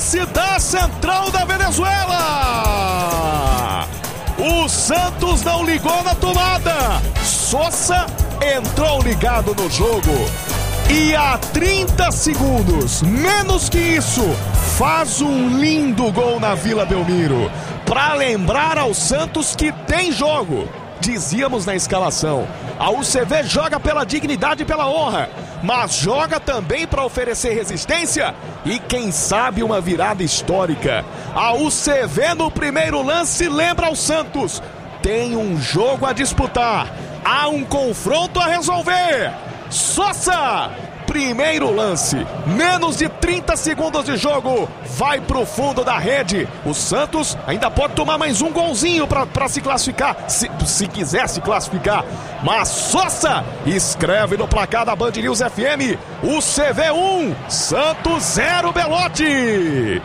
lance da Central da Venezuela. O Santos não ligou na tomada. Sosa entrou ligado no jogo. E a 30 segundos, menos que isso, faz um lindo gol na Vila Belmiro. Para lembrar ao Santos que tem jogo. Dizíamos na escalação, a UCV joga pela dignidade e pela honra, mas joga também para oferecer resistência e quem sabe uma virada histórica. A UCV no primeiro lance lembra ao Santos, tem um jogo a disputar, há um confronto a resolver. Sosa, primeiro lance, menos de 30 segundos de jogo, vai pro fundo da rede. O Santos ainda pode tomar mais um golzinho para se classificar, se quiser se classificar. Mas Sosa escreve no placar da Band News FM, o CV 1, Santos 0, Belotti.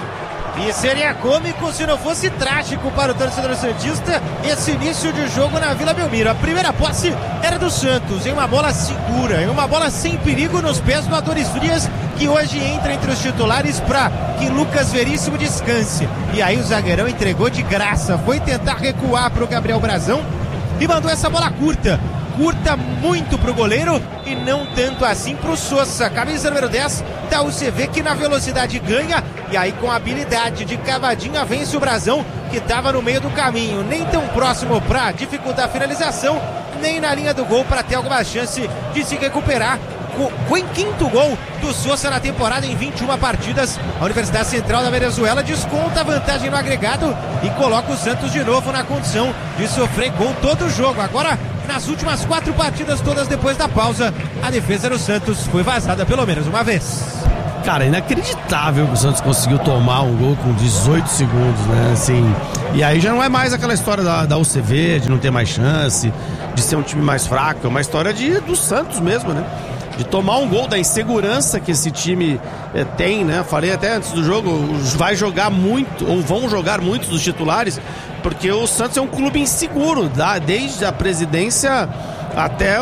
E seria cômico se não fosse trágico para o torcedor santista esse início de jogo na Vila Belmiro. A primeira posse era do Santos, em uma bola segura, em uma bola sem perigo nos pés do Adonis Frias, que hoje entra entre os titulares para que Lucas Veríssimo descanse. E aí o zagueirão entregou de graça, foi tentar recuar para o Gabriel Brazão e mandou essa bola curta muito pro goleiro e não tanto assim pro Sosa, camisa número 10 da UCV, que na velocidade ganha e aí com a habilidade de cavadinha vence o Brazão, que estava no meio do caminho, nem tão próximo para dificultar a finalização, nem na linha do gol para ter alguma chance de se recuperar. Foi quinto gol do Sosa na temporada em 21 partidas. A Universidade Central da Venezuela desconta a vantagem no agregado e coloca o Santos de novo na condição de sofrer gol todo o jogo. Agora, nas últimas 4 partidas, todas depois da pausa, a defesa do Santos foi vazada pelo menos uma vez. Cara, inacreditável que o Santos conseguiu tomar um gol com 18 segundos, né? Assim, e aí já não é mais aquela história da UCV, de não ter mais chance, de ser um time mais fraco, é uma história do Santos mesmo, né? De tomar um gol, da insegurança que esse time tem, né? Falei até antes do jogo, vai jogar muito, ou vão jogar muitos dos titulares, porque o Santos é um clube inseguro, desde a presidência até o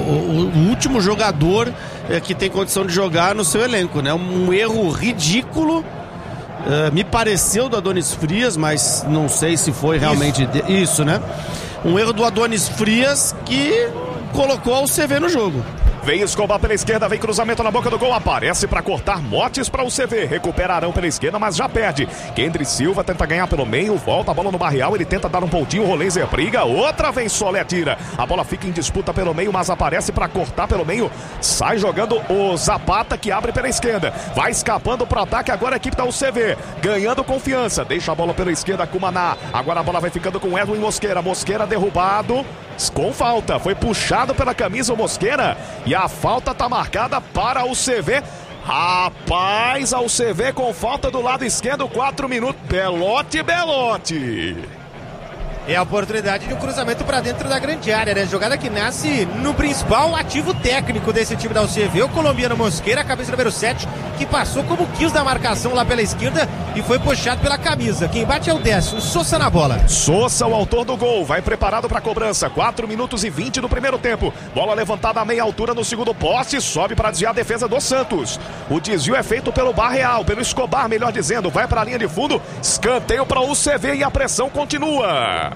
último jogador que tem condição de jogar no seu elenco, né? Um erro ridículo, me pareceu do Adonis Frias, mas não sei se foi realmente isso, né? Um erro do Adonis Frias que colocou a UCV no jogo. Vem Escobar pela esquerda, vem cruzamento na boca do gol, aparece para cortar Motes para o CV, recuperarão pela esquerda, mas já perde. Kendry Silva tenta ganhar pelo meio, volta a bola no Barreal, ele tenta dar um pontinho, o Rolenzer briga, outra vez Solé tira, a bola fica em disputa pelo meio, mas aparece para cortar pelo meio, sai jogando o Zapata, que abre pela esquerda, vai escapando para ataque agora a equipe da UCV, ganhando confiança, deixa a bola pela esquerda com Maná, agora a bola vai ficando com Edwin Mosqueira derrubado, com falta, foi puxado pela camisa o Mosqueira e a falta tá marcada para o CV. Rapaz, a UCV com falta do lado esquerdo, 4 minutos, Belotti. É a oportunidade de um cruzamento para dentro da grande área, né? Jogada que nasce no principal ativo técnico desse time da UCV, o colombiano Mosqueira, camisa número 7, que passou como quis da marcação lá pela esquerda e foi puxado pela camisa. Quem bate é o 10, o Sosa na bola. Sosa, o autor do gol, vai preparado para a cobrança, 4 minutos e 20 do primeiro tempo. Bola levantada a meia altura no segundo poste, sobe para desviar a defesa do Santos. O desvio é feito pelo Barreal, pelo Escobar, melhor dizendo, vai para a linha de fundo, escanteio para o UCV e a pressão continua.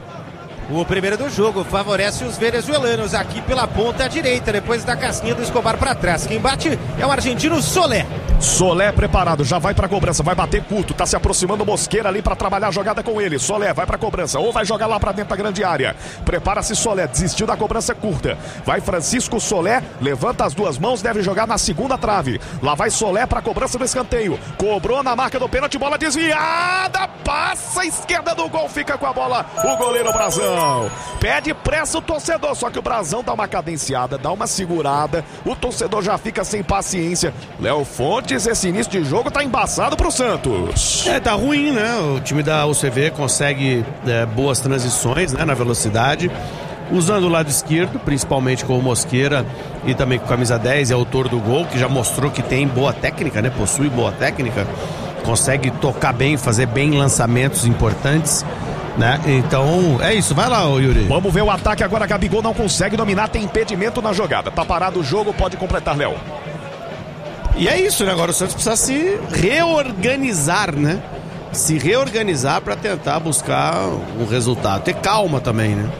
O primeiro do jogo favorece os venezuelanos aqui pela ponta direita, depois da casquinha do Escobar para trás. Quem bate é o argentino Solé. Solé preparado, já vai pra cobrança, vai bater curto, tá se aproximando o Mosqueira ali pra trabalhar a jogada com ele. Solé vai pra cobrança, ou vai jogar lá pra dentro da grande área. Prepara-se Solé, desistiu da cobrança curta. Vai Francisco Solé, levanta as duas mãos, deve jogar na segunda trave. Lá vai Solé pra cobrança do escanteio. Cobrou na marca do pênalti, bola desviada, passa a esquerda do gol, fica com a bola o goleiro Brazão. Pede pressa o torcedor, só que o Brazão dá uma cadenciada, dá uma segurada, o torcedor já fica sem paciência. Léo Fontes, esse início de jogo tá embaçado pro Santos. Tá ruim, né? O time da UCV consegue boas transições, né, na velocidade, usando o lado esquerdo, principalmente com o Mosqueira e também com a camisa 10, é autor do gol, que já mostrou que tem boa técnica, né? Possui boa técnica, consegue tocar bem, fazer bem lançamentos importantes, né? Então é isso, vai lá, Yuri. Vamos ver o ataque agora. Gabigol não consegue dominar, tem impedimento na jogada, tá parado o jogo, pode completar, Léo. E é isso, né? Agora o Santos precisa se reorganizar, né? Se reorganizar para tentar buscar um resultado. Ter calma também, né?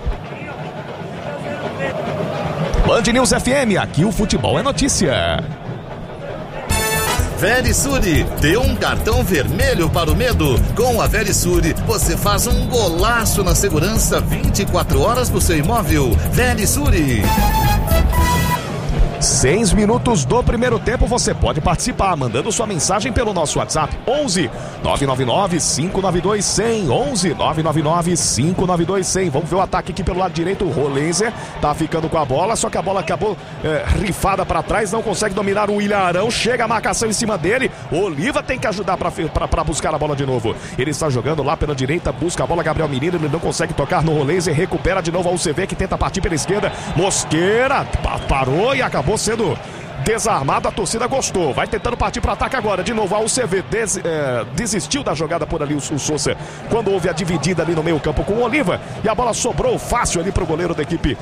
Band News FM, aqui o futebol é notícia. Verisure, dê um cartão vermelho para o medo. Com a Verisure, você faz um golaço na segurança 24 horas do seu imóvel. Verisure. 6 minutos do primeiro tempo, você pode participar mandando sua mensagem pelo nosso WhatsApp 11 999 592 100 11 999 592 100. Vamos ver o ataque aqui pelo lado direito. O Rolenzer tá ficando com a bola, só que a bola acabou rifada para trás, não consegue dominar o William Arão, chega a marcação em cima dele. Oliva tem que ajudar para buscar a bola de novo. Ele está jogando lá pela direita, busca a bola, Gabriel Menino, ele não consegue tocar no Rolenzer, recupera de novo a UCV que tenta partir pela esquerda. Mosqueira parou e acabou sendo desarmado, a torcida gostou, vai tentando partir para ataque agora, de novo a UCV desistiu da jogada por ali o Sousa, quando houve a dividida ali no meio campo com o Oliva, e a bola sobrou fácil ali pro goleiro da equipe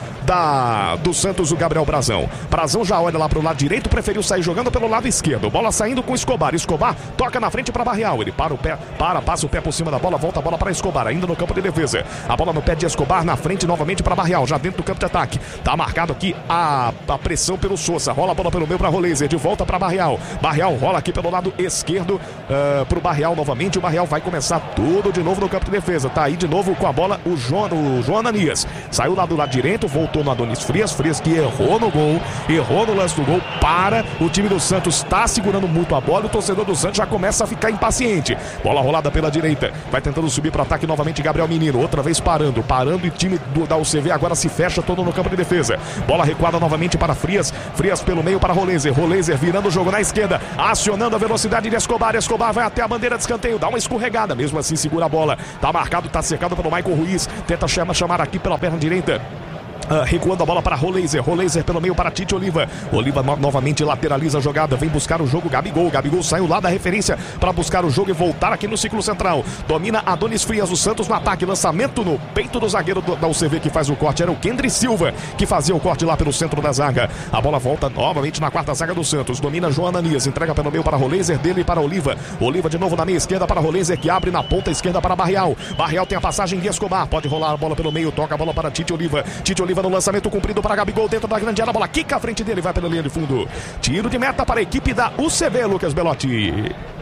do Santos, o Gabriel Brazão já olha lá pro lado direito, preferiu sair jogando pelo lado esquerdo, bola saindo com Escobar toca na frente para Barreal, ele passa o pé por cima da bola, volta a bola para Escobar, ainda no campo de defesa, a bola no pé de Escobar, na frente novamente para Barreal, já dentro do campo de ataque, tá marcado aqui a pressão pelo Sousa, rola a bola pelo meio para Rolenzer, de volta para Barreal rola aqui pelo lado esquerdo pro Barreal novamente, o Barreal vai começar tudo de novo no campo de defesa, tá aí de novo com a bola o João Ananias, saiu lá do lado direito, voltou no Adonis Frias que errou no gol, errou no lance do gol, para o time do Santos, tá segurando muito a bola, o torcedor do Santos já começa a ficar impaciente, bola rolada pela direita, vai tentando subir para ataque novamente Gabriel Menino, outra vez parando e o time da UCV agora se fecha todo no campo de defesa, bola recuada novamente para Frias pelo meio para Rolenzer virando o jogo na esquerda, acionando a velocidade de Escobar vai até a bandeira de escanteio, dá uma escorregada, mesmo assim segura a bola, tá marcado, tá cercado pelo Michael Ruiz, tenta chamar aqui pela perna direita, recuando a bola para Rolenzer pelo meio para Tite Oliva novamente lateraliza a jogada, vem buscar o jogo Gabigol saiu lá da referência para buscar o jogo e voltar aqui no círculo central, domina Adonis Frias, o Santos no ataque, lançamento no peito do zagueiro da UCV que faz o corte, era o Kendry Silva que fazia o corte lá pelo centro da zaga, a bola volta novamente na quarta zaga do Santos, domina João Ananias, entrega pelo meio para Rolenzer, dele para Oliva de novo na meia esquerda para Rolenzer que abre na ponta esquerda para Barreal tem a passagem de Escobar, pode rolar a bola pelo meio, toca a bola para Tite Oliva no lançamento comprido para Gabigol dentro da grande área, a bola quica à frente dele, vai pela linha de fundo, tiro de meta para a equipe da UCV, Lucas Belotti.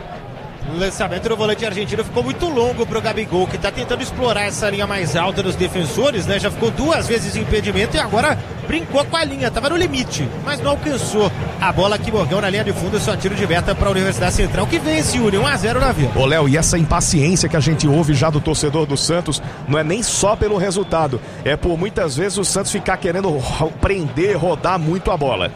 O lançamento do volante argentino ficou muito longo pro Gabigol, que tá tentando explorar essa linha mais alta dos defensores, né? Já ficou 2 vezes em impedimento e agora brincou com a linha, tava no limite, mas não alcançou a bola aqui, Morgão, na linha de fundo, só tiro de meta pra Universidade Central, que vence, Uni, 1-0 na Vila. Ô Léo, e essa impaciência que a gente ouve já do torcedor do Santos, não é nem só pelo resultado, é por muitas vezes o Santos ficar querendo prender, rodar muito a bola.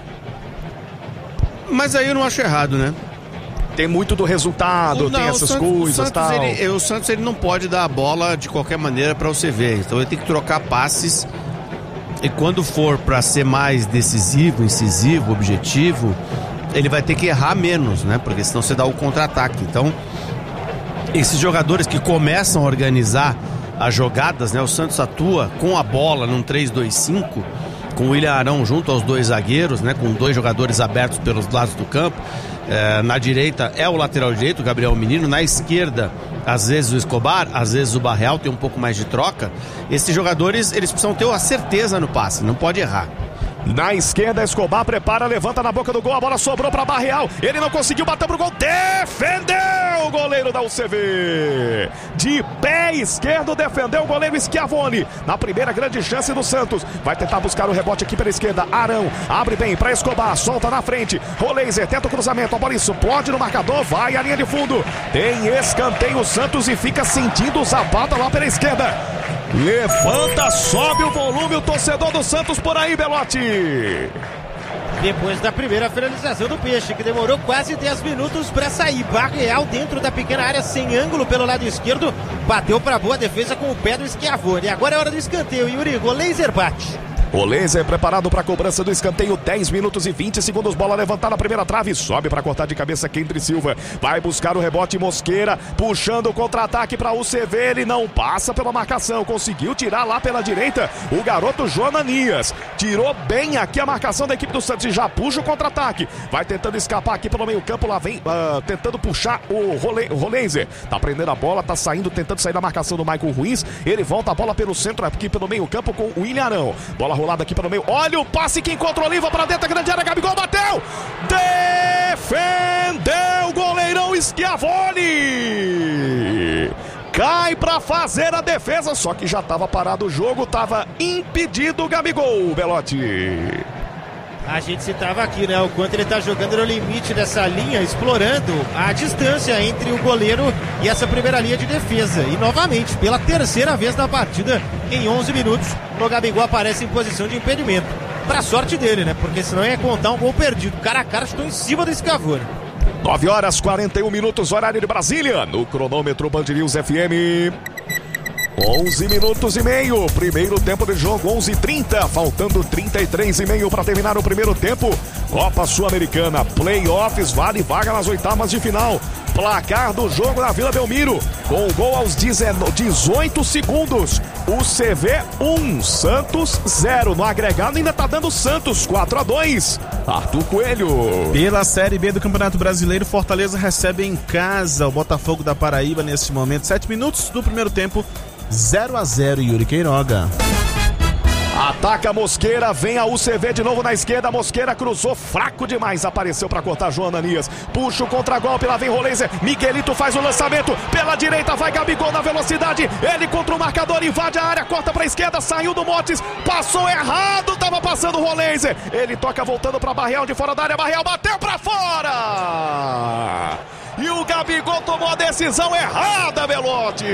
Mas aí eu não acho errado, né? Tem muito do resultado, tem essas coisas e tal. O Santos ele não pode dar a bola de qualquer maneira para o CV, então ele tem que trocar passes e quando for para ser mais decisivo, incisivo, objetivo, ele vai ter que errar menos, né? Porque senão você dá o contra-ataque. Então, esses jogadores que começam a organizar as jogadas, né? O Santos atua com a bola num 3-2-5, com o William Arão junto aos 2 zagueiros, né? Com 2 jogadores abertos pelos lados do campo. Na direita é o lateral direito, o Gabriel Menino. Na esquerda, às vezes o Escobar, às vezes o Barreal, tem um pouco mais de troca. Esses jogadores, eles precisam ter a certeza no passe, não pode errar. Na esquerda, Escobar prepara, levanta na boca do gol, a bola sobrou para Barreal, ele não conseguiu, bateu pro gol, defendeu o goleiro da UCV, de pé esquerdo defendeu o goleiro Schiavone, na primeira grande chance do Santos, vai tentar buscar o rebote aqui pela esquerda, Arão, abre bem para Escobar, solta na frente, Rolenzer tenta o cruzamento, a bola explode no marcador, vai à linha de fundo, tem escanteio o Santos e fica sentindo o Zapata lá pela esquerda. Levanta, sobe o volume o torcedor do Santos por aí, Belotti. Depois da primeira finalização do Peixe, que demorou quase 10 minutos para sair. Barreal dentro da pequena área, sem ângulo pelo lado esquerdo, bateu para boa defesa com o pé do Schiavone. Agora é hora do escanteio, Yuri, Rolenzer bate. Roleza preparado para a cobrança do escanteio, 10 minutos e 20 segundos, bola levantada na primeira trave, sobe para cortar de cabeça Kendry Silva, vai buscar o rebote Mosqueira, puxando o contra-ataque para o CV, ele não passa pela marcação, conseguiu tirar lá pela direita o garoto Jonanias, tirou bem aqui a marcação da equipe do Santos e já puxa o contra-ataque, vai tentando escapar aqui pelo meio campo, lá vem tentando puxar o Roleza, tá prendendo a bola, tá saindo, tentando sair da marcação do Michael Ruiz, ele volta a bola pelo centro aqui pelo meio campo com o William Arão, bola rolada aqui pelo meio, olha o passe que encontra o Oliva para dentro da grande área, Gabigol bateu, defendeu o goleirão Schiavoni, cai para fazer a defesa, só que já estava parado o jogo, estava impedido o Gabigol, Belotti. A gente citava aqui, né, o quanto ele tá jogando no limite dessa linha, explorando a distância entre o goleiro e essa primeira linha de defesa. E novamente, pela terceira vez na partida, em 11 minutos, o Gabigol aparece em posição de impedimento. Pra sorte dele, né, porque senão ia contar um gol perdido. Cara a cara, estou em cima do Schiavoni. 9 horas 41 minutos, horário de Brasília, no cronômetro Band News FM. 11 minutos e meio, primeiro tempo de jogo, 11h30, faltando 33,5 para terminar o primeiro tempo. Copa Sul-Americana, playoffs, vale vaga nas oitavas de final. Placar do jogo na Vila Belmiro, com o gol aos 18 segundos. O CV 1, Santos 0. No agregado ainda tá dando Santos 4-2. Arthur Coelho. Pela Série B do Campeonato Brasileiro, Fortaleza recebe em casa o Botafogo da Paraíba nesse momento. 7 minutos do primeiro tempo, 0-0, Yuri Queiroga. Ataca Mosqueira, vem a UCV de novo na esquerda, Mosqueira cruzou, fraco demais, apareceu para cortar João Ananias, puxa o contragolpe, lá vem Roleza, Miguelito faz o lançamento, pela direita vai Gabigol na velocidade, ele contra o marcador, invade a área, corta para a esquerda, saiu do Motes, passou errado, tava passando o Roleza, ele toca voltando para Barreal de fora da área, Barreal bateu para fora! E o Gabigol tomou a decisão errada, Belotti!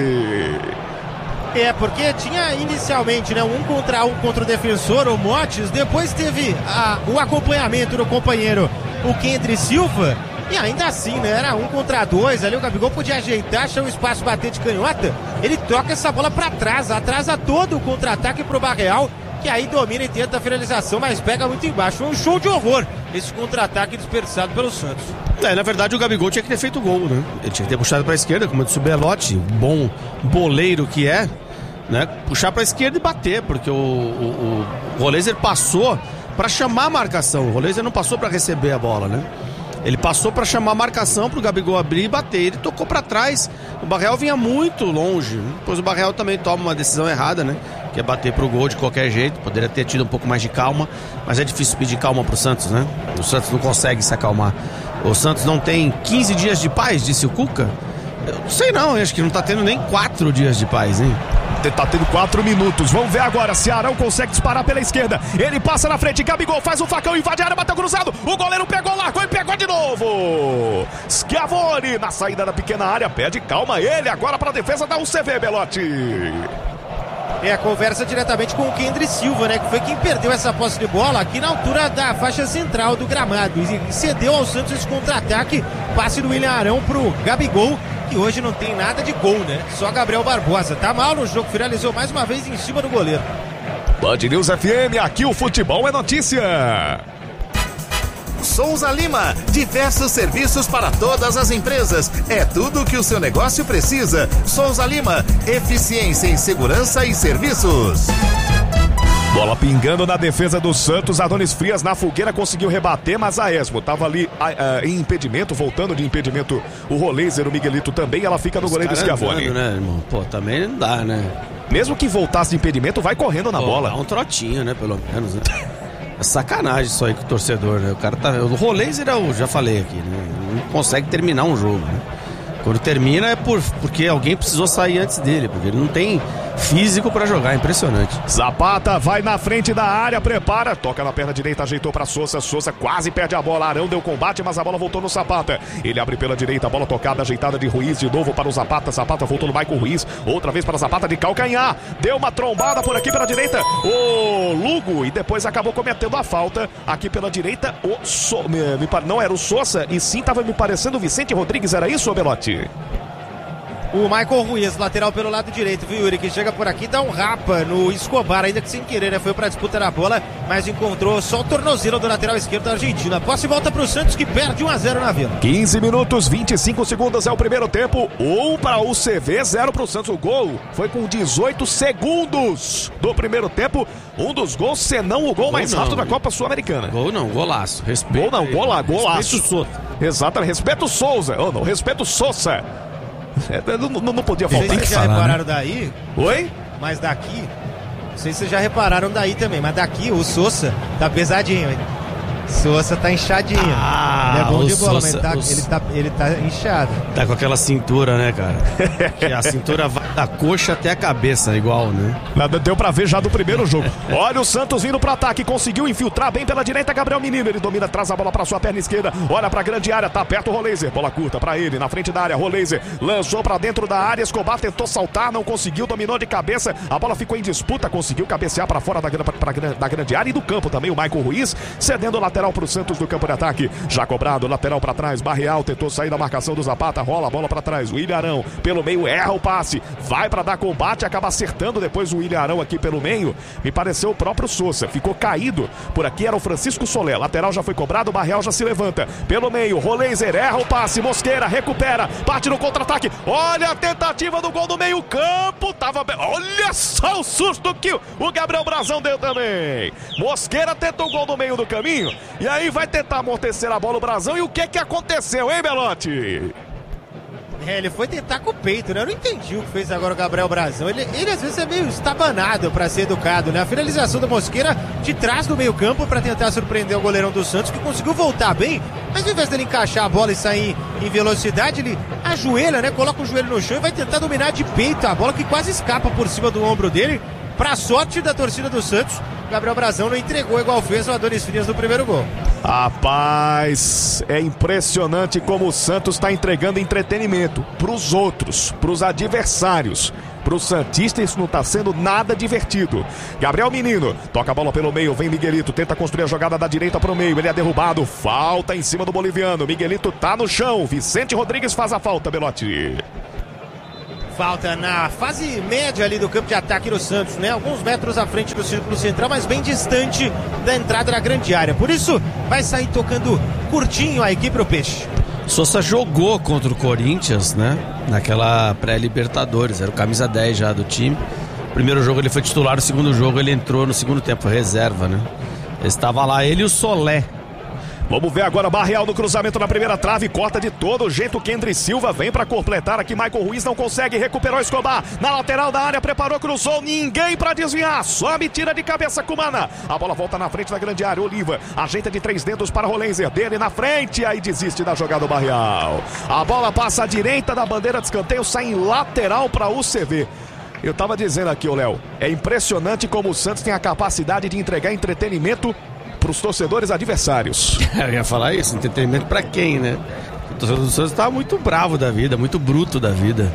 É, porque tinha inicialmente, né, 1 contra 1 contra o defensor, o Motes, depois teve o acompanhamento do companheiro, o Kendry Silva, e ainda assim, né, era 1 contra 2, ali o Gabigol podia ajeitar, achar o espaço, bater de canhota, ele toca essa bola pra trás, atrasa todo o contra-ataque pro Barreal, que aí domina e tenta a finalização, mas pega muito embaixo. Foi um show de horror esse contra-ataque desperdiçado pelo Santos. Na verdade o Gabigol tinha que ter feito gol, né? Ele tinha que ter puxado pra esquerda, como disse o Belotti, bom boleiro que é, né? Puxar pra esquerda e bater, porque o Roleza passou pra chamar a marcação. O Roleza não passou pra receber a bola, né? Ele passou pra chamar a marcação pro Gabigol abrir e bater. Ele tocou pra trás. O Barreal vinha muito longe. Depois o Barreal também toma uma decisão errada, né? Que é bater pro gol de qualquer jeito. Poderia ter tido um pouco mais de calma, mas é difícil pedir calma pro Santos, né? O Santos não consegue se acalmar. O Santos não tem 15 dias de paz, disse o Cuca. Eu não sei não, eu acho que não tá tendo nem 4 dias de paz, hein? Tá tendo 4 minutos, vamos ver agora se Arão consegue disparar pela esquerda, ele passa na frente, Gabigol faz um facão, invade a área, bateu cruzado, o goleiro pegou, largou e pegou de novo, Schiavoni na saída da pequena área, pede calma ele agora para a defesa da UCV, Belotti. É a conversa diretamente com o Kendry Silva, né, que foi quem perdeu essa posse de bola aqui na altura da faixa central do gramado e cedeu ao Santos esse contra-ataque, passe do William Arão pro Gabigol, que hoje não tem nada de gol, né? Só Gabriel Barbosa. Tá mal no jogo, finalizou mais uma vez em cima do goleiro. Band News FM, aqui o futebol é notícia. Souza Lima, diversos serviços para todas as empresas. É tudo o que o seu negócio precisa. Souza Lima, eficiência em segurança e serviços. Bola pingando na defesa do Santos, Adonis Frias na fogueira conseguiu rebater, mas a Esmo tava ali em impedimento, voltando de impedimento o Roleiser, o Miguelito também, ela fica no goleiro Schiavoni. Né, irmão? Pô, também não dá, né? Mesmo que voltasse de impedimento, vai correndo na bola. Dá um trotinho, né, pelo menos, né? É sacanagem isso aí com o torcedor, né? O cara tá... O Roleiser, eu já falei aqui, né? Não consegue terminar um jogo, né? Quando termina é porque alguém precisou sair antes dele, porque ele não tem físico pra jogar, é impressionante. Zapata vai na frente da área, prepara, toca na perna direita, ajeitou pra Souza, Souza quase perde a bola, Arão deu combate, mas a bola voltou no Zapata, ele abre pela direita, a bola tocada, ajeitada de Ruiz, de novo para o Zapata, Zapata voltou no Michael Ruiz, outra vez para Zapata de calcanhar, deu uma trombada por aqui pela direita, o Lugo, e depois acabou cometendo a falta, aqui pela direita, não era o Souza, e sim tava me parecendo o Vicente Rodrigues, era isso, Belotti? o Michael Ruiz, lateral pelo lado direito, viu, Yuri? Que chega por aqui, dá um rapa no Escobar, ainda que sem querer, né? Foi pra disputa da bola, mas encontrou só o tornozelo do lateral esquerdo da Argentina. Posse e volta pro Santos, que perde 1-0 na Vila. 15 minutos, 25 segundos é o primeiro tempo. 1 para o CV, 0 para o Santos. O gol foi com 18 segundos do primeiro tempo. Um dos gols, senão o gol mais rápido da Copa Sul-Americana. Gol não, golaço. Respeito. Gol não, golaço. Respeito o Souza. Exatamente, respeito o Souza. Oh, não, respeito o Souza. Não podia faltar. Vocês já repararam daí? Oi? Mas daqui, não sei se vocês já repararam daí também, mas daqui o Souza tá pesadinho, hein? Souza tá inchadinho. Não é bom de bola, mas ele tá inchado. Tá com aquela cintura, né, cara? Que a cintura vai da coxa até a cabeça, igual, né? Deu pra ver já do primeiro jogo. Olha o Santos vindo pro ataque, conseguiu infiltrar bem pela direita, Gabriel Menino, ele domina, traz a bola pra sua perna esquerda, olha pra grande área, tá perto o Roleiser, bola curta pra ele, na frente da área, Roleiser lançou pra dentro da área, Escobar tentou saltar, não conseguiu, dominou de cabeça, a bola ficou em disputa, conseguiu cabecear pra fora da grande área e do campo também, o Michael Ruiz, cedendo o lateral pro Santos do campo de ataque, já cobrado, lateral pra trás, Barreal tentou sair da marcação do Zapata, rola a bola pra trás, o William Arão pelo meio, erra o passe, vai pra dar combate, acaba acertando depois o William Arão aqui pelo meio, me pareceu o próprio Souza, ficou caído, por aqui era o Francisco Solé, lateral já foi cobrado, o Barreal já se levanta, pelo meio, Roleiser erra o passe, Mosqueira recupera, bate no contra-ataque, olha a tentativa do gol do meio campo, olha só o susto que o Gabriel Brazão deu também, Mosqueira tentou o gol no meio do caminho, e aí vai tentar amortecer a bola o Brazão, e o que aconteceu, hein, Belotti? Ele foi tentar com o peito, né? Eu não entendi o que fez agora o Gabriel Brazão. Ele às vezes é meio estabanado pra ser educado, né? A finalização da Mosqueira de trás do meio campo pra tentar surpreender o goleirão do Santos, que conseguiu voltar bem, mas ao invés dele encaixar a bola e sair em velocidade, ele ajoelha, né? Coloca o joelho no chão e vai tentar dominar de peito a bola, que quase escapa por cima do ombro dele. Pra sorte da torcida do Santos, Gabriel Brazão não entregou igual fez o Adonis Frias no primeiro gol. Rapaz, é impressionante como o Santos está entregando entretenimento pros outros, pros adversários. Pro Santista isso não tá sendo nada divertido. Gabriel Menino, toca a bola pelo meio, vem Miguelito, tenta construir a jogada da direita pro meio, ele é derrubado, falta em cima do boliviano, Miguelito tá no chão, Vicente Rodrigues faz a falta, Belotti. Falta na fase média ali do campo de ataque do Santos, né? Alguns metros à frente do círculo central, mas bem distante da entrada da grande área. Por isso, vai sair tocando curtinho a equipe do Peixe. Souza jogou contra o Corinthians, né? Naquela pré-Libertadores, era o camisa 10 já do time. Primeiro jogo ele foi titular, o segundo jogo ele entrou no segundo tempo, reserva, né? Estava lá ele e o Solé. Vamos ver agora Barreal no cruzamento na primeira trave, corta de todo jeito, Kendry Silva vem para completar aqui, Michael Ruiz não consegue, recuperou Escobar, na lateral da área, preparou, cruzou, ninguém para desviar, só me tira de cabeça Cumana, a bola volta na frente da grande área, Oliva, ajeita de 3 dedos para Roleiser, dele na frente, aí desiste da jogada do Barreal, a bola passa à direita da bandeira de escanteio, sai em lateral para o CV. Eu tava dizendo aqui, ô Léo, é impressionante como o Santos tem a capacidade de entregar entretenimento para os torcedores adversários. Eu ia falar isso, entretenimento para quem, né? O torcedor do Santos tá muito bravo da vida, muito bruto da vida.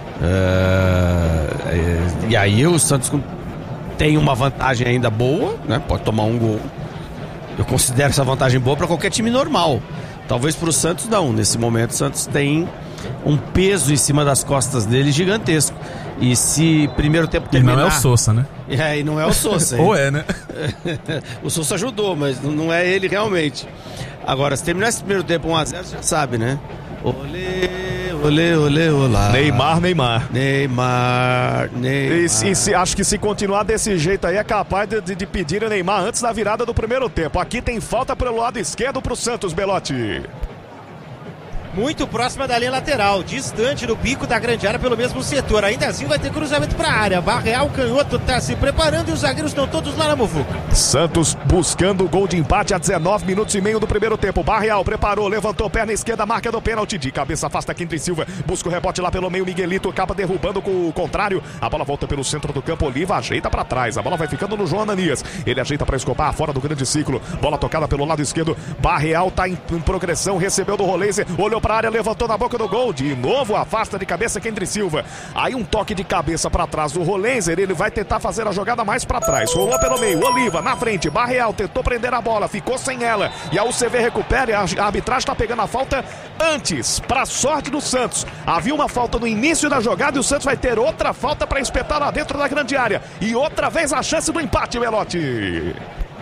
E aí o Santos tem uma vantagem ainda boa, né? Pode tomar um gol. Eu considero essa vantagem boa para qualquer time normal. Talvez para o Santos não. Nesse momento o Santos tem um peso em cima das costas dele gigantesco. E se primeiro tempo terminar... E não é o Souza, né? E não é o Souza. Ou é, né? O Souza ajudou, mas não é ele realmente. Agora, se terminar esse primeiro tempo 1-0, você já sabe, né? Olê, olê, olê, olá. Neymar. E acho que se continuar desse jeito aí é capaz de pedir o Neymar antes da virada do primeiro tempo. Aqui tem falta pelo lado esquerdo pro Santos, Belotti. Muito próxima da linha lateral, distante do bico da grande área pelo mesmo setor. Ainda assim vai ter cruzamento para a área. Barreal, canhoto, tá se preparando e os zagueiros estão todos lá na muvuca. Santos buscando o gol de empate a 19 minutos e meio do primeiro tempo. Barreal preparou, levantou perna esquerda, marca do pênalti. De cabeça afasta Kendry Silva, busca o rebote lá pelo meio. Miguelito acaba derrubando com o contrário. A bola volta pelo centro do campo. Oliva ajeita para trás. A bola vai ficando no João Ananias. Ele ajeita para Escobar, fora do grande ciclo. Bola tocada pelo lado esquerdo. Barreal tá em progressão, recebeu do Roleiser, olhou bateu pra área, levantou na boca do gol. De novo, afasta de cabeça Kendry Silva. Aí um toque de cabeça pra trás do Rolenzer. Ele vai tentar fazer a jogada mais pra trás. Rolou pelo meio, Oliva na frente. Barreal tentou prender a bola, ficou sem ela. E a UCV recupera. A arbitragem tá pegando a falta antes, pra sorte do Santos. Havia uma falta no início da jogada e o Santos vai ter outra falta pra espetar lá dentro da grande área. E outra vez a chance do empate, Melotti.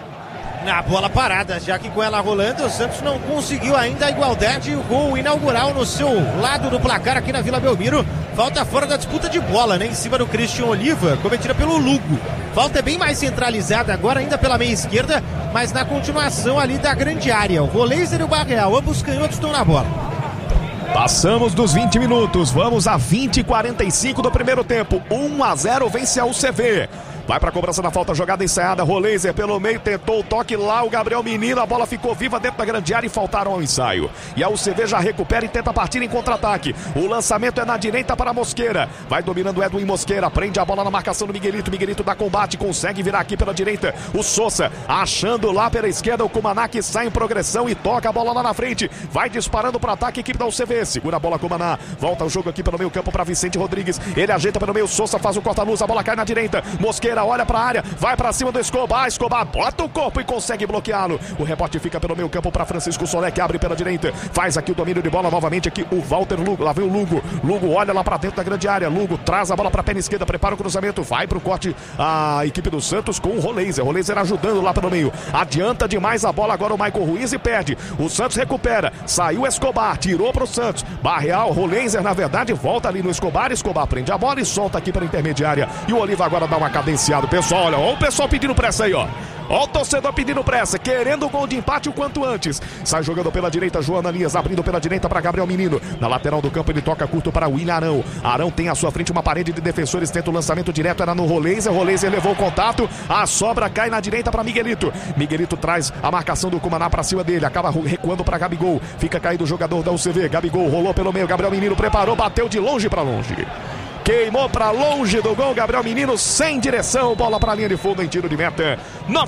Na bola parada, já que com ela rolando, o Santos não conseguiu ainda a igualdade e o gol inaugural no seu lado do placar aqui na Vila Belmiro. Falta fora da disputa de bola, né? Em cima do Christian Oliva, cometida pelo Lugo. Falta é bem mais centralizada agora, ainda pela meia esquerda, mas na continuação ali da grande área. O Rolenzer e o Barreal, ambos canhotos estão na bola. Passamos dos 20 minutos, vamos a 20:45 do primeiro tempo. 1-0 vence a UCV. Vai pra cobrança da falta, jogada ensaiada, Rolenzer pelo meio, tentou o toque lá, o Gabriel Menino, a bola ficou viva dentro da grande área e faltaram ao ensaio. E a UCV já recupera e tenta partir em contra-ataque. O lançamento é na direita para Mosqueira. Vai dominando o Edwin Mosqueira, prende a bola na marcação do Miguelito. Miguelito dá combate, consegue virar aqui pela direita. O Sousa achando lá pela esquerda, o Cumaná que sai em progressão e toca a bola lá na frente. Vai disparando para ataque, equipe da UCV. Segura a bola, Cumaná. Volta o jogo aqui pelo meio campo para Vicente Rodrigues. Ele ajeita pelo meio, Sousa faz o corta-luz, a bola cai na direita. Mosqueira olha pra área, vai pra cima do Escobar. Escobar bota o corpo e consegue bloqueá-lo. O rebote fica pelo meio campo pra Francisco Solé, que abre pela direita. Faz aqui o domínio de bola novamente aqui o Walter Lugo. Lá vem o Lugo. Lugo olha lá pra dentro da grande área. Lugo traz a bola pra perna esquerda, prepara o cruzamento. Vai pro corte a equipe do Santos com o Rolenzer. Rolenzer ajudando lá pelo meio. Adianta demais a bola agora o Michael Ruiz e perde. O Santos recupera. Saiu Escobar, tirou pro Santos. Barreal, Rolenzer na verdade volta ali no Escobar. Escobar prende a bola e solta aqui pela intermediária. E o Oliva agora dá uma cadenciada. Pessoal, olha o pessoal pedindo pressa aí, ó. Ó o torcedor pedindo pressa, querendo o gol de empate o quanto antes. Sai jogando pela direita, Joana Elias, abrindo pela direita para Gabriel Menino. Na lateral do campo ele toca curto para William Arão. Arão tem à sua frente uma parede de defensores, tenta o lançamento direto, era no Rolenzer. Rolenzer levou o contato, a sobra cai na direita para Miguelito. Miguelito traz a marcação do Cumaná para cima dele, acaba recuando para Gabigol. Fica caído o jogador da UCV, Gabigol rolou pelo meio, Gabriel Menino preparou, bateu de longe para longe. Queimou pra longe do gol, Gabriel Menino sem direção, bola pra linha de fundo em tiro de meta.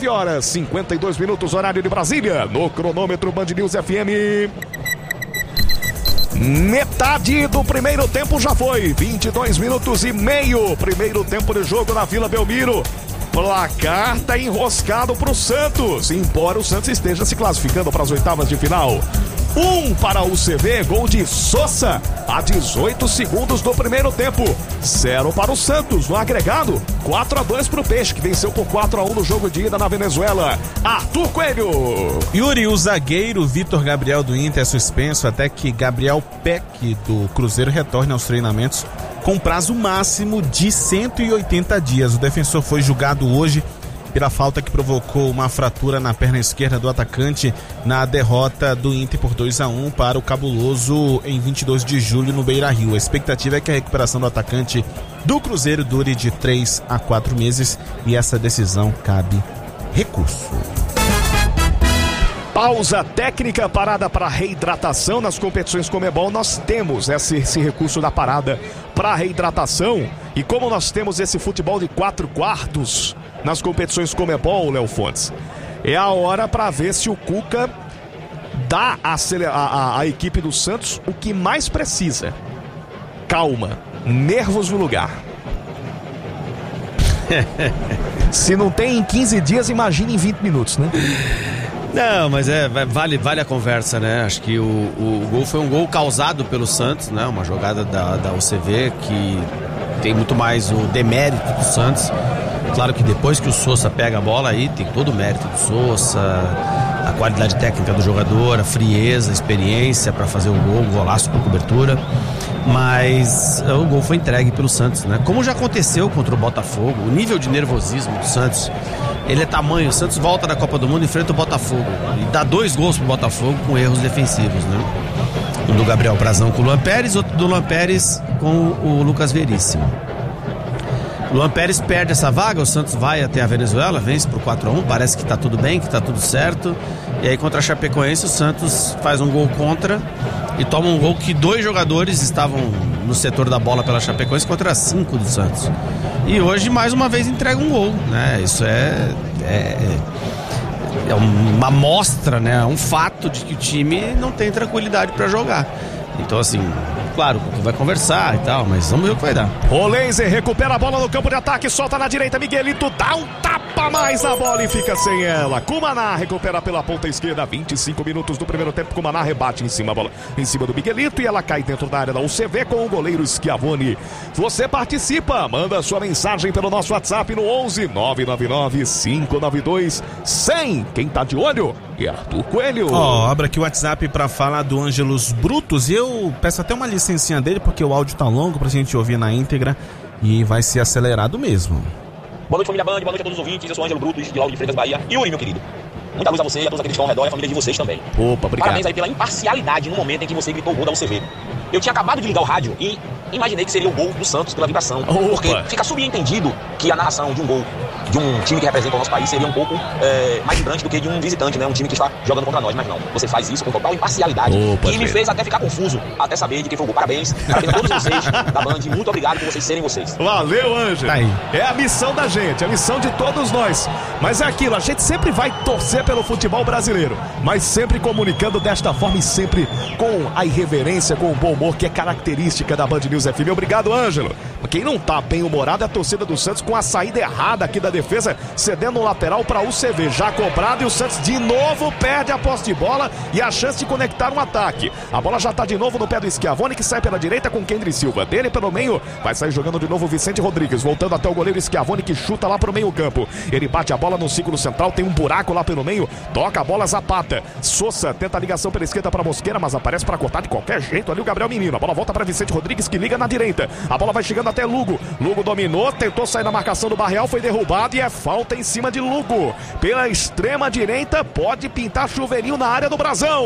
9h52, horário de Brasília, no cronômetro Band News FM. Metade do primeiro tempo já foi, 22 minutos e meio, primeiro tempo de jogo na Vila Belmiro. Placar tá enroscado pro Santos, embora o Santos esteja se classificando para as oitavas de final. 1 para o UCV, gol de Sousa a 18 segundos do primeiro tempo. 0 para o Santos no agregado. 4-2 para o Peixe, que venceu por 4-1 no jogo de ida na Venezuela. Arthur Coelho. Yuri, o zagueiro Vitor Gabriel do Inter é suspenso até que Gabriel Peck do Cruzeiro retorne aos treinamentos com prazo máximo de 180 dias. O defensor foi julgado hoje pela falta que provocou uma fratura na perna esquerda do atacante na derrota do Inter por 2-1 para o Cabuloso em 22 de julho no Beira-Rio. A expectativa é que a recuperação do atacante do Cruzeiro dure de 3 a 4 meses e essa decisão cabe recurso. Pausa técnica, parada para reidratação nas competições Conmebol. Nós temos esse recurso da parada para reidratação. E como nós temos esse futebol de 4 quartos nas competições Conmebol, Léo Fontes, é a hora para ver se o Cuca dá à equipe do Santos o que mais precisa. Calma, nervos no lugar. Se não tem em 15 dias, imagine em 20 minutos, né? Não, mas vale a conversa, né? Acho que o gol foi um gol causado pelo Santos, né? Uma jogada da UCV que tem muito mais o demérito do Santos. Claro que depois que o Sousa pega a bola aí, tem todo o mérito do Sousa, a qualidade técnica do jogador, a frieza, a experiência para fazer o gol, um golaço por cobertura. Mas o gol foi entregue pelo Santos, né? Como já aconteceu contra o Botafogo, o nível de nervosismo do Santos, ele é tamanho. O Santos volta da Copa do Mundo e enfrenta o Botafogo e dá 2 gols pro Botafogo com erros defensivos, né? Um do Gabriel Brazão com o Luan Pérez, outro do Luan Pérez com o Lucas Veríssimo. O Luan Pérez perde essa vaga, o Santos vai até a Venezuela, vence por 4-1, parece que tá tudo bem, que tá tudo certo. E aí contra a Chapecoense o Santos faz um gol contra e toma um gol que 2 jogadores estavam no setor da bola pela Chapecoense contra 5 do Santos. E hoje mais uma vez entrega um gol, né? Isso é uma mostra, né? Um fato de que o time não tem tranquilidade para jogar. Então, assim, claro, que vai conversar e tal, mas vamos ver o que vai dar. Rolenzer recupera a bola no campo de ataque, solta na direita, Miguelito dá um tapa mais na bola e fica sem ela. Cumaná recupera pela ponta esquerda, 25 minutos do primeiro tempo, Cumaná rebate em cima do Miguelito e ela cai dentro da área da UCV com o goleiro Schiavoni. Você participa, manda sua mensagem pelo nosso WhatsApp no 11 999 592 100. Quem tá de olho é Arthur Coelho. Abra aqui o WhatsApp pra falar do Ângelos Brutos. Eu peço até uma licencinha dele, porque o áudio tá longo pra gente ouvir na íntegra e vai ser acelerado mesmo. Boa noite, família Band, boa noite a todos os ouvintes. Eu sou Ângelo Brutos, de Lauro de Freitas, Bahia. Yuri, meu querido, muita luz a você e a todos aqueles que estão ao redor e a família de vocês também. Opa, obrigado. Parabéns aí pela imparcialidade no momento em que você gritou o gol da UCV. Eu tinha acabado de ligar o rádio e imaginei que seria o gol do Santos pela vibração. Opa. Porque fica subentendido que a narração de um gol de um time que representa o nosso país seria um pouco mais vibrante do que de um visitante, né? Um time que está jogando contra nós, mas não. Você faz isso com total imparcialidade. Opa, e me fez até ficar confuso, até saber de quem foi o gol. Parabéns a todos vocês da Band. Muito obrigado por vocês serem vocês. Valeu, Ângelo. Tá aí. É a missão da gente, a missão de todos nós. Mas é aquilo, a gente sempre vai torcer pelo futebol brasileiro, mas sempre comunicando desta forma e sempre com a irreverência, com o bom humor que é característica da Band News FM. Obrigado, Ângelo. Quem não tá bem humorado é a torcida do Santos com a saída errada aqui da defesa, cedendo um lateral para o UCV, já cobrado, e o Santos de novo perde a posse de bola e a chance de conectar um ataque. A bola já tá de novo no pé do Schiavoni, que sai pela direita com Kendry Silva. Dele pelo meio, vai sair jogando de novo o Vicente Rodrigues, voltando até o goleiro Schiavoni, que chuta lá pro meio campo. Ele bate a bola no círculo central, tem um buraco lá pelo meio, toca a bola, Zapata. Sousa tenta a ligação pela esquerda para Mosqueira, mas aparece para cortar de qualquer jeito ali o Gabriel Menino. A bola volta para Vicente Rodrigues, que liga na direita. A bola vai chegando até Lugo. Lugo dominou, tentou sair na marcação do Barreal, foi derrubado e é falta em cima de Lugo. Pela extrema direita, pode pintar chuveirinho na área do Brasão.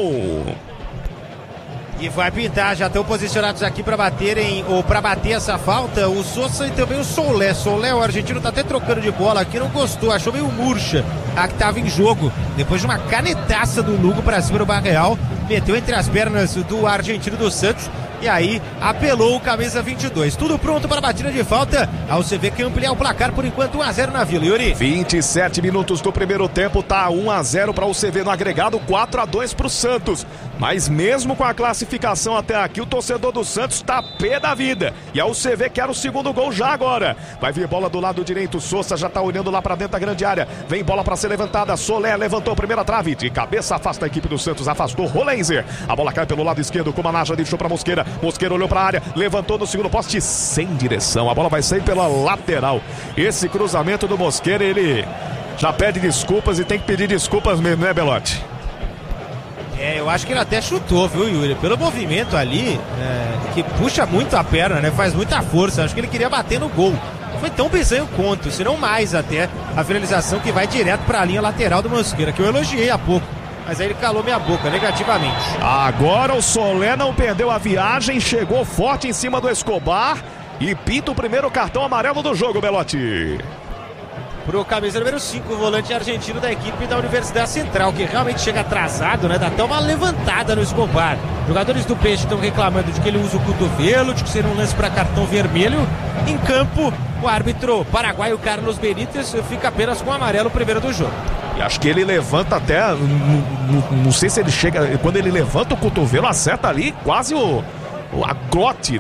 E vai pintar, já estão posicionados aqui para baterem, ou para bater essa falta, o Sousa e também o Solé. Solé, o argentino, tá até trocando de bola aqui, não gostou, achou meio murcha a que tava em jogo. Depois de uma canetaça do Lugo para cima do Barreal, meteu entre as pernas do argentino do Santos. E aí apelou o camisa 22. Tudo pronto para a batida de falta. A UCV quer ampliar o placar por enquanto, 1-0 na Vila, Yuri. 27 minutos do primeiro tempo, tá 1-0 para o UCV no agregado, 4-2 para o Santos. Mas mesmo com a classificação até aqui, o torcedor do Santos tá pé da vida. E a UCV quer o segundo gol já agora. Vai vir bola do lado direito, Sousa já tá olhando lá para dentro da grande área. Vem bola para ser levantada, Solé levantou a primeira trave, de cabeça afasta a equipe do Santos, afastou Rolenzer. A bola cai pelo lado esquerdo, Cumaná já deixou para Mosqueira. Mosqueira olhou para a área, levantou no segundo poste sem direção. A bola vai sair pela lateral. Esse cruzamento do Mosqueira, ele já pede desculpas e tem que pedir desculpas mesmo, né, Belotti? Eu acho que ele até chutou, viu, Yuri? Pelo movimento ali, que puxa muito a perna, né? Faz muita força. Acho que ele queria bater no gol. Foi tão bizonho quanto, se não mais até, a finalização que vai direto para a linha lateral do Mosqueira, que eu elogiei há pouco. Mas aí ele calou minha boca negativamente. Agora o Solé não perdeu a viagem, chegou forte em cima do Escobar e pinta o primeiro cartão amarelo do jogo, Belotti. Pro camisa número 5, o volante argentino da equipe da Universidade Central, que realmente chega atrasado, né? Dá até uma levantada no Escobar. Jogadores do Peixe estão reclamando de que ele usa o cotovelo, de que seria um lance para cartão vermelho. Em campo, o árbitro paraguaio Carlos Benítez fica apenas com o amarelo primeiro do jogo. E acho que ele levanta até, não sei se ele chega, quando ele levanta o cotovelo, acerta ali quase a glote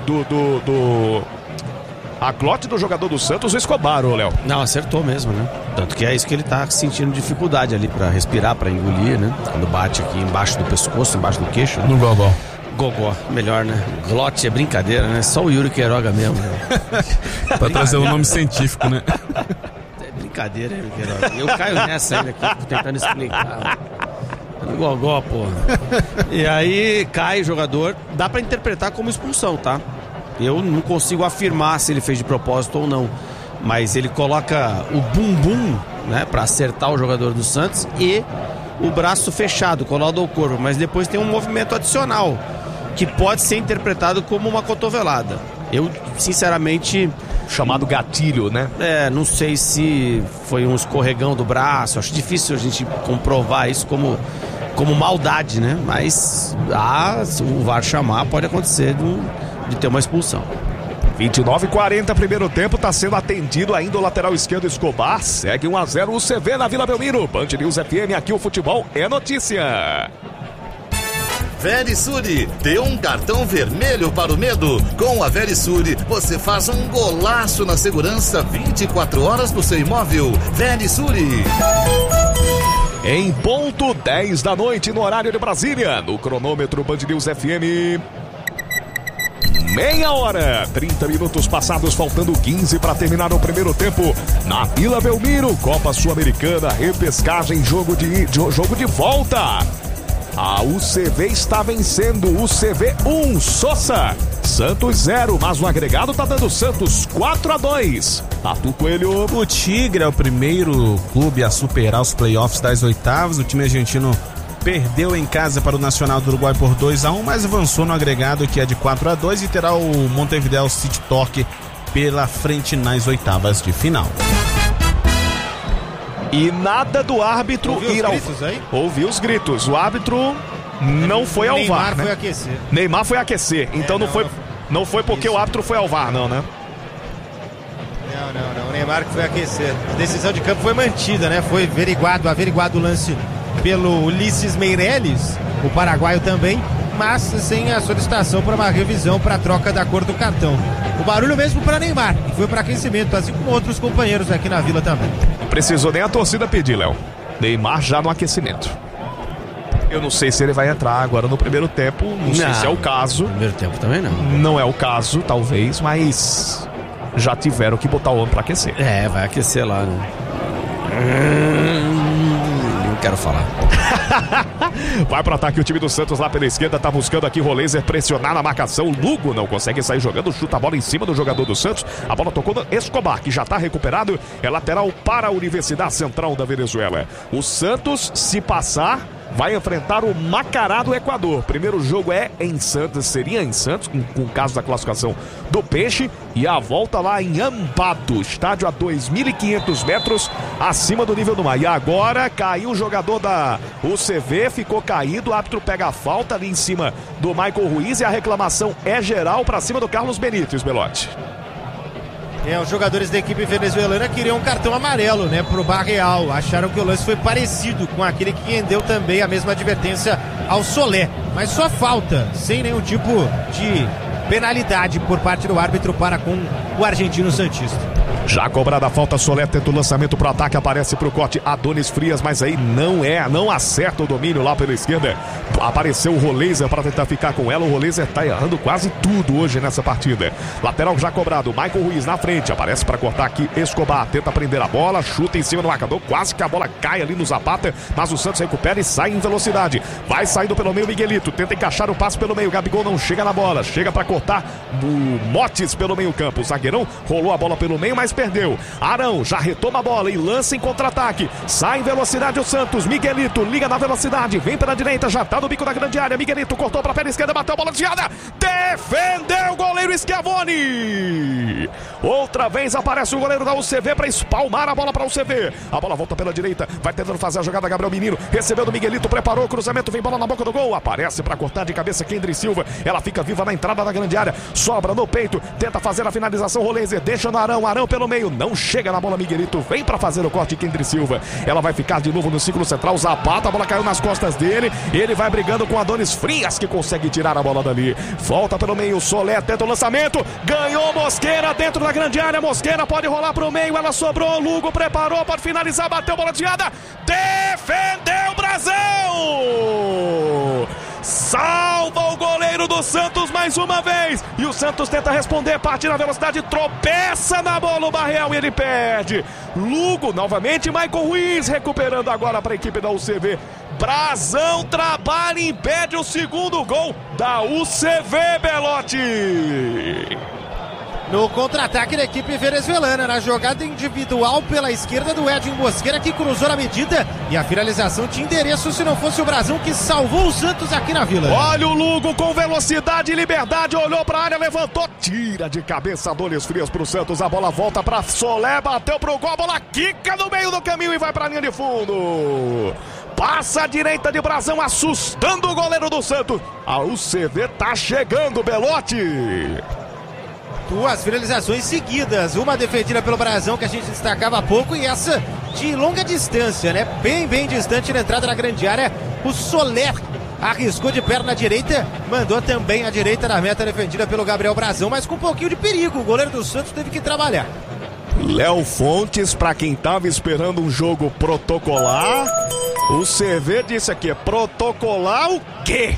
a glote do jogador do Santos, o Escobar, ô Léo. Não, acertou mesmo, né? Tanto que é isso que ele tá sentindo dificuldade ali pra respirar, pra engolir, né? Quando bate aqui embaixo do pescoço, embaixo do queixo. Né? No gogó. Gogó, melhor, né? Glote é brincadeira, né? Só o Yuri Queiroga mesmo. Né? Pra trazer o nome científico, né? É brincadeira, Yuri Queiroga. Eu caio nessa ainda aqui, tentando explicar. No gogó, porra. E aí cai o jogador, dá pra interpretar como expulsão, tá? Eu não consigo afirmar se ele fez de propósito ou não, mas ele coloca o bumbum, né, para acertar o jogador do Santos e o braço fechado, colado ao corpo, mas depois tem um movimento adicional que pode ser interpretado como uma cotovelada. Eu, sinceramente... Chamado gatilho, né? Não sei se foi um escorregão do braço, acho difícil a gente comprovar isso como maldade, né? Mas se o VAR chamar, pode acontecer de ter uma expulsão. 29:40, primeiro tempo, tá sendo atendido ainda o lateral esquerdo Escobar. Segue 1-0 o CV na Vila Belmiro. Band News FM, aqui o futebol é notícia. Verisure, dê um cartão vermelho para o medo. Com a Verisure, você faz um golaço na segurança 24 horas do seu imóvel. Verisure. Em ponto 10 da noite no horário de Brasília, no cronômetro Band News FM. Meia hora, 30 minutos passados, faltando 15 para terminar o primeiro tempo. Na Vila Belmiro, Copa Sul-Americana, repescagem, jogo de volta. A UCV está vencendo, UCV 1, Sossa. Santos 0, mas o agregado tá dando Santos 4-2. Arthur Coelho. O Tigre é o primeiro clube a superar os playoffs das oitavas. O time argentino perdeu em casa para o Nacional do Uruguai por 2-1, mas avançou no agregado, que é de 4-2, e terá o Montevideo City Torque pela frente nas oitavas de final. E nada do árbitro ir ao... Ouviu os gritos. O árbitro não foi ao VAR, né? Foi aquecer. Neymar foi aquecer. Então não foi porque o árbitro foi ao VAR, não, né? Não. O Neymar que foi aquecer. A decisão de campo foi mantida, né? Foi averiguado o lance pelo Ulisses Meirelles, o paraguaio também, mas sem a solicitação para uma revisão para a troca da cor do cartão. O barulho mesmo para Neymar, que foi para aquecimento, assim como outros companheiros aqui na Vila também. Não precisou nem a torcida pedir, Léo. Neymar já no aquecimento. Eu não sei se ele vai entrar agora no primeiro tempo, não sei se é o caso. Primeiro tempo também não. Não é o caso, talvez, mas já tiveram que botar o homem para aquecer. É, vai aquecer lá, né? Não quero falar. Vai pro ataque o time do Santos lá pela esquerda, tá buscando aqui Roleiser pressionar na marcação. Lugo não consegue sair jogando, chuta a bola em cima do jogador do Santos. A bola tocou no Escobar, que já tá recuperado. É lateral para a Universidade Central da Venezuela. O Santos, se passar, vai enfrentar o Macará do Equador. Primeiro jogo é em Santos, seria em Santos, com o caso da classificação do Peixe. E a volta lá em Ambato, estádio a 2.500 metros acima do nível do mar. E agora caiu o jogador da UCV, ficou caído, o árbitro pega a falta ali em cima do Michael Ruiz e a reclamação é geral para cima do Carlos Benítez, Belotti. Os jogadores da equipe venezuelana queriam um cartão amarelo, né, pro Barreal. Acharam que o lance foi parecido com aquele que rendeu também a mesma advertência ao Solé. Mas só falta, sem nenhum tipo de penalidade por parte do árbitro para com o argentino santista. Já cobrada a falta, Solé tenta o lançamento pro ataque, aparece pro corte Adonis Frias, mas aí não acerta o domínio lá pela esquerda. Apareceu o Roleiser para tentar ficar com ela. O Roleiser tá errando quase tudo hoje nessa partida. Lateral já cobrado, Michael Ruiz na frente, aparece para cortar aqui Escobar, tenta prender a bola, chuta em cima do marcador, quase que a bola cai ali no Zapata, mas o Santos recupera e sai em velocidade. Vai saindo pelo meio Miguelito, tenta encaixar o passe pelo meio, Gabigol não chega na bola, chega para cortar o Motes pelo meio campo. O zagueirão rolou a bola pelo meio, mas perdeu. Arão já retoma a bola e lança em contra-ataque. Sai em velocidade o Santos. Miguelito liga na velocidade. Vem pela direita, já tá no bico da grande área. Miguelito cortou pra perna esquerda, bateu a bola desviada. Defendeu o goleiro Schiavoni. Outra vez aparece o goleiro da UCV para espalmar a bola para o UCV. A bola volta pela direita. Vai tentando fazer a jogada Gabriel Menino. Recebeu do Miguelito, preparou o cruzamento. Vem bola na boca do gol. Aparece para cortar de cabeça Kendry Silva. Ela fica viva na entrada da grande área. Sobra no peito. Tenta fazer a finalização. Roleiser deixa no Arão. Arão pelo meio. Não chega na bola Miguelito. Vem para fazer o corte Kendry Silva. Ela vai ficar de novo no círculo central. Zapata. A bola caiu nas costas dele. Ele vai brigando com Adonis Frias, que consegue tirar a bola dali. Volta pelo meio. Solé tenta o lançamento. Ganhou Mosqueira dentro da grande área. Mosqueira pode rolar pro meio. Ela sobrou. Lugo preparou. Pode finalizar. Bateu bola desviada. Defendeu o Brasil! Salva o goleiro do Santos mais uma vez. E o Santos tenta responder, parte na velocidade, tropeça na bola o Barreal e ele perde. Lugo novamente, Michael Ruiz recuperando agora para a equipe da UCV. Brazão trabalha e impede o segundo gol da UCV, Belotti. No contra-ataque da equipe venezuelana, na jogada individual pela esquerda do Edinho Mosqueira, que cruzou na medida, e a finalização tinha endereço se não fosse o Brazão que salvou o Santos aqui na Vila. Olha o Lugo com velocidade e liberdade, olhou para a área, levantou, tira de cabeça Adonis Frias pro Santos, a bola volta para Solé, bateu pro gol, a bola quica no meio do caminho e vai para a linha de fundo. Passa a direita de Brazão, assustando o goleiro do Santos. A UCV tá chegando, Belotti. Duas finalizações seguidas, uma defendida pelo Brazão, que a gente destacava há pouco, e essa de longa distância, né? Bem distante na entrada da grande área. O Soler arriscou de perna direita, mandou também a direita na meta defendida pelo Gabriel Brazão, mas com um pouquinho de perigo. O goleiro do Santos teve que trabalhar. Léo Fontes, pra quem tava esperando um jogo protocolar, o CV disse aqui, protocolar o quê?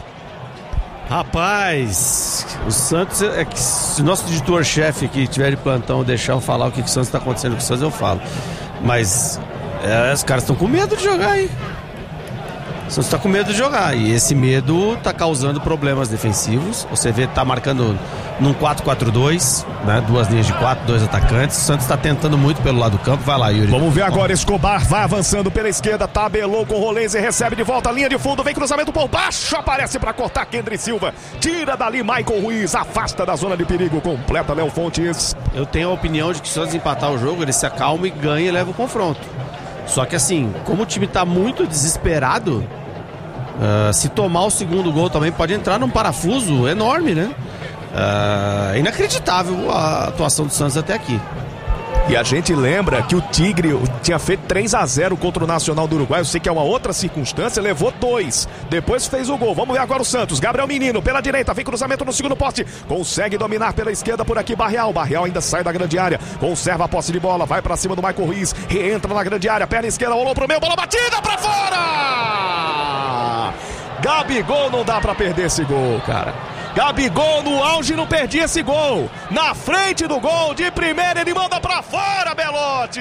Rapaz, o Santos, se o nosso editor-chefe aqui tiver de plantão deixar eu falar o que o Santos tá acontecendo com o Santos, eu falo. Mas os caras estão com medo de jogar aí. O Santos tá com medo de jogar e esse medo tá causando problemas defensivos. O CV tá marcando num 4-4-2, né? 2 linhas de 4, 2 atacantes. O Santos tá tentando muito pelo lado do campo. Vai lá, Yuri. Vamos ver agora, Escobar vai avançando pela esquerda, tabelou com o Rolês e recebe de volta a linha de fundo, vem cruzamento por baixo, aparece pra cortar Kendry Silva, tira dali Michael Ruiz, afasta da zona de perigo, completa Léo Fontes. Eu tenho a opinião de que se o Santos empatar o jogo, ele se acalma e ganha e leva o confronto. Só que assim, como o time tá muito desesperado, se tomar o segundo gol também pode entrar num parafuso enorme, né? É inacreditável a atuação do Santos até aqui. E a gente lembra que o Tigre tinha feito 3-0 contra o Nacional do Uruguai. Eu sei que é uma outra circunstância, levou 2. Depois fez o gol. Vamos ver agora o Santos. Gabriel Menino pela direita, vem cruzamento no segundo poste. Consegue dominar pela esquerda por aqui Barreal. Barreal ainda sai da grande área. Conserva a posse de bola, vai pra cima do Michael Ruiz. Reentra na grande área, perna esquerda, rolou pro meio, bola batida pra fora! Gabigol, não dá pra perder esse gol, cara. Gabigol no auge não perdia esse gol. Na frente do gol, de primeira ele manda pra fora, Belotti.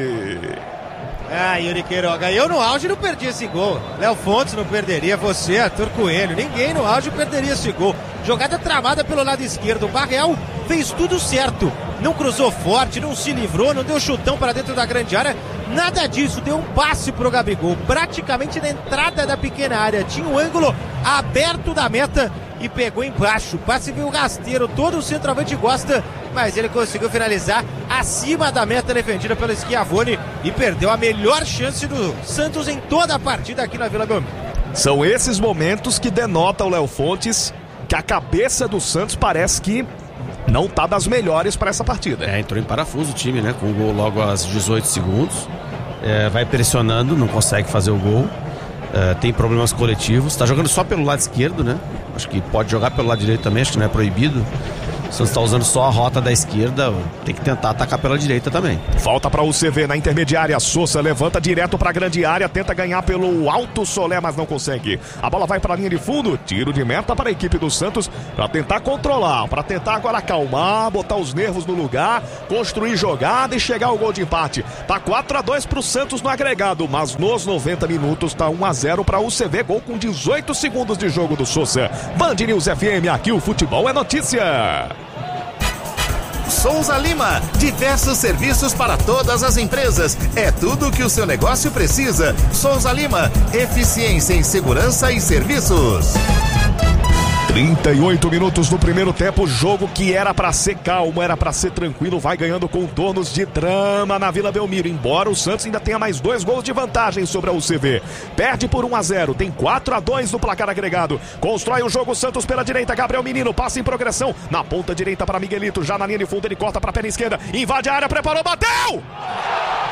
Yuri Queiroga, eu no auge não perdi esse gol. Léo Fontes não perderia, você, Arthur Coelho, ninguém no auge perderia esse gol. Jogada travada pelo lado esquerdo, o Barreal fez tudo certo. Não cruzou forte, não se livrou, não deu chutão para dentro da grande área. Nada disso, deu um passe pro Gabigol, praticamente na entrada da pequena área. Tinha um ângulo aberto da meta e pegou embaixo. O passe veio rasteiro, todo o centroavante gosta, mas ele conseguiu finalizar acima da meta defendida pelo Schiavone e perdeu a melhor chance do Santos em toda a partida aqui na Vila Belmiro. São esses momentos que denota o Léo Fontes que a cabeça do Santos parece que não tá das melhores para essa partida. Entrou em parafuso o time, né? Com o gol logo aos 18 segundos. Vai pressionando, não consegue fazer o gol. Tem problemas coletivos. Tá jogando só pelo lado esquerdo, né? Acho que pode jogar pelo lado direito também, acho que não é proibido. O Santos está usando só a rota da esquerda, tem que tentar atacar pela direita também. Falta para o CV na intermediária. Sousa levanta direto para a grande área, tenta ganhar pelo Alto Solé, mas não consegue. A bola vai para a linha de fundo, tiro de meta para a equipe do Santos, para tentar controlar, para tentar agora acalmar, botar os nervos no lugar, construir jogada e chegar ao gol de empate. Tá 4-2 para o Santos no agregado, mas nos 90 minutos tá 1-0 para o CV, gol com 18 segundos de jogo do Sousa. Band News FM, aqui o futebol é notícia. Souza Lima, diversos serviços para todas as empresas. É tudo o que o seu negócio precisa. Souza Lima, eficiência em segurança e serviços. 38 minutos no primeiro tempo, jogo que era pra ser calmo, era pra ser tranquilo, vai ganhando contornos de drama na Vila Belmiro, embora o Santos ainda tenha mais 2 gols de vantagem sobre a UCV. Perde por 1-0, tem 4-2 no placar agregado, constrói o jogo o Santos pela direita, Gabriel Menino, passa em progressão, na ponta direita para Miguelito, já na linha de fundo ele corta pra perna esquerda, invade a área, preparou, bateu!